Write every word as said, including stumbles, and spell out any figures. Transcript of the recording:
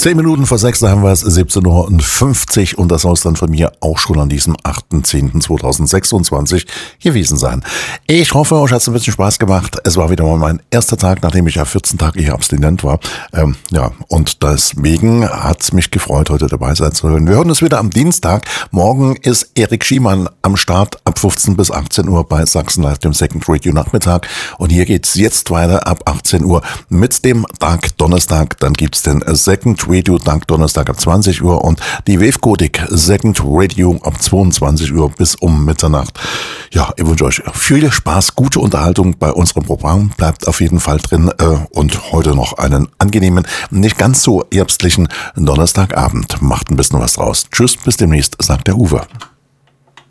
Zehn Minuten vor sechs, da haben wir es, siebzehn Uhr fünfzig und das soll es dann von mir auch schon an diesem achter zehnter zweitausendsechsundzwanzig gewesen sein. Ich hoffe, euch hat es ein bisschen Spaß gemacht. Es war wieder mal mein erster Tag, nachdem ich ja vierzehn Tage hier abstinent war. Ähm, ja, und deswegen hat es mich gefreut, heute dabei sein zu können. Wir hören uns wieder am Dienstag. Morgen ist Erik Schiemann am Start ab fünfzehn bis achtzehn Uhr bei Sachsen Live, dem Second Radio Nachmittag. Und hier geht's jetzt weiter ab achtzehn Uhr mit dem Dark Donnerstag. Dann gibt's den Second Radio Dark Donnerstag ab zwanzig Uhr und die Wave-Codec Second Radio ab zweiundzwanzig Uhr bis um Mitternacht. Ja, ich wünsche euch viel Spaß, gute Unterhaltung bei unserem Programm. Bleibt auf jeden Fall drin äh, und heute noch einen angenehmen, nicht ganz so herbstlichen Donnerstagabend. Macht ein bisschen was draus. Tschüss, bis demnächst, sagt der Uwe.